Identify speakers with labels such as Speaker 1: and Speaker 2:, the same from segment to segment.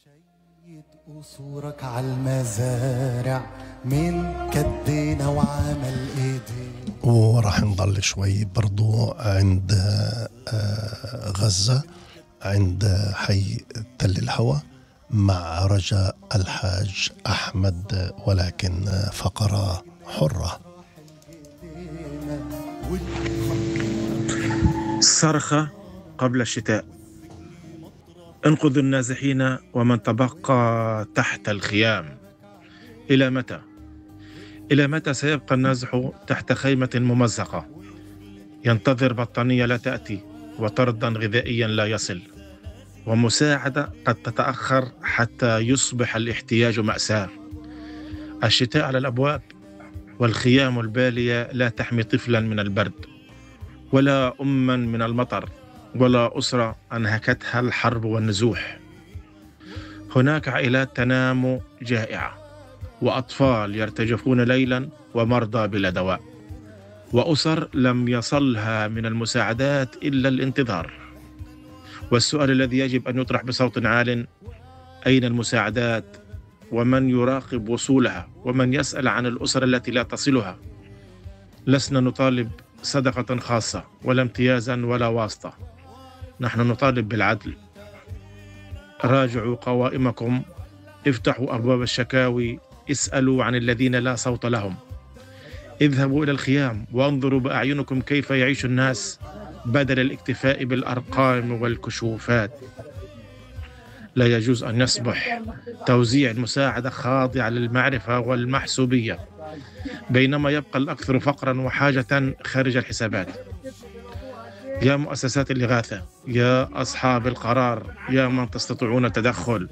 Speaker 1: قصورك على المزارع من كدينا وعمل ايدينا.
Speaker 2: وراح نضل شوي برضو عند غزة، عند حي تل الهوى مع رجاء الحاج أحمد، ولكن فقرة حرة.
Speaker 3: صرخة قبل الشتاء. انقذوا النازحين ومن تبقى تحت الخيام. إلى متى؟ إلى متى سيبقى النازح تحت خيمة ممزقة ينتظر بطانية لا تأتي وطردا غذائيا لا يصل ومساعدة قد تتأخر حتى يصبح الاحتياج مأساة؟ الشتاء على الأبواب والخيام البالية لا تحمي طفلا من البرد ولا أما من المطر ولا أسرة أنهكتها الحرب والنزوح. هناك عائلات تنام جائعة وأطفال يرتجفون ليلا ومرضى بلا دواء وأسر لم يصلها من المساعدات إلا الانتظار. والسؤال الذي يجب أن يطرح بصوت عال: أين المساعدات؟ ومن يراقب وصولها؟ ومن يسأل عن الأسر التي لا تصلها؟ لسنا نطالب صدقة خاصة ولا امتيازا ولا واسطة، نحن نطالب بالعدل. راجعوا قوائمكم، افتحوا أبواب الشكاوي، اسألوا عن الذين لا صوت لهم. اذهبوا إلى الخيام وانظروا بأعينكم كيف يعيش الناس بدل الاكتفاء بالأرقام والكشوفات. لا يجوز أن يصبح توزيع المساعدة خاضع للمعرفة والمحسوبية، بينما يبقى الأكثر فقرا وحاجة خارج الحسابات. يا مؤسسات الإغاثة، يا أصحاب القرار، يا من تستطيعون التدخل،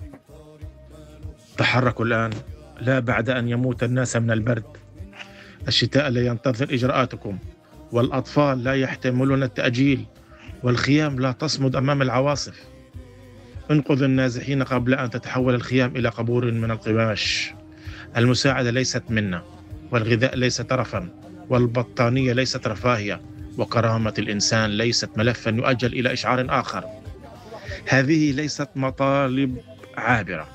Speaker 3: تحركوا الآن، لا بعد أن يموت الناس من البرد. الشتاء لا ينتظر إجراءاتكم، والأطفال لا يحتملون التأجيل، والخيام لا تصمد أمام العواصف. انقذوا النازحين قبل أن تتحول الخيام إلى قبور من القماش. المساعدة ليست منا، والغذاء ليس ترفا، والبطانية ليست رفاهية، وكرامة الإنسان ليست ملفا يؤجل إلى إشعار آخر. هذه ليست مطالب عابرة،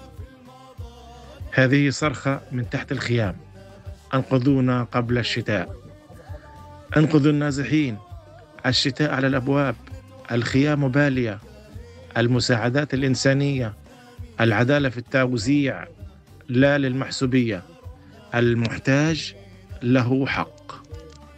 Speaker 3: هذه صرخة من تحت الخيام. أنقذونا قبل الشتاء، أنقذوا النازحين. الشتاء على الأبواب، الخيام بالية، المساعدات الإنسانية، العدالة في التوزيع لا للمحسوبية. المحتاج له حق.